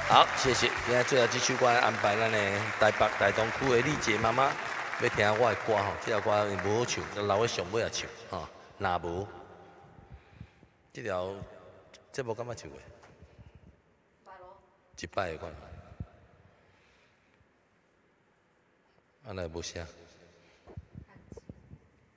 好，谢谢。今仔最后这首歌安排咱的台北大东区的丽姐妈妈要听我的歌吼，这条歌无好唱，就留喺上尾啊唱吼。若无，这条这无感觉唱过，一摆的款，啊来无声。